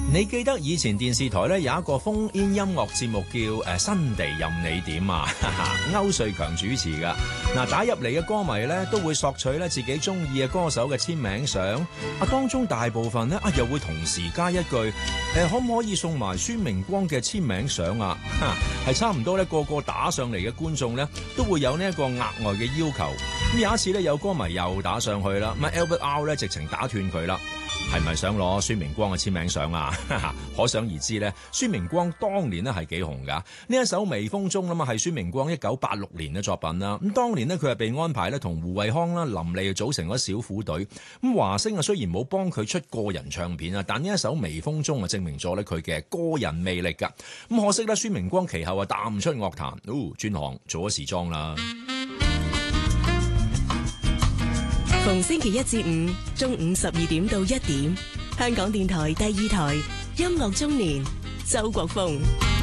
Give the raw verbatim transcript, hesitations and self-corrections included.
你記得以前電視台咧有一個烽煙音樂節目叫誒、呃、新地任你點啊，歐瑞強主持噶。嗱，打入嚟嘅歌迷咧都會索取咧自己中意嘅歌手嘅簽名相，啊當中大部分咧啊又會同時加一句誒、呃、可唔可以送埋孫明光嘅簽名相啊？係差唔多咧個個打上嚟嘅觀眾咧都會有呢一個額外嘅要求。咁有一次咧有歌迷又打上去啦，咁 Albert R 咧直情打斷佢啦。係咪想攞孫明光嘅簽名相啊？可想而知咧，孫明光當年咧係幾紅噶。呢一首《微風中》啦嘛，係孫明光一九八六年嘅作品啦。咁當年咧，佢係被安排咧同胡慧康啦、林麗組成咗小虎隊。咁華星啊，雖然冇幫佢出個人唱片啊，但呢一首《微風中》啊，證明咗咧佢嘅個人魅力噶。咁可惜咧，孫明光其後啊淡出樂壇，哦，轉行做咗時裝啦。 逢星期一至五中午十二點到一點，香港電台第二台音樂中年，周國峰。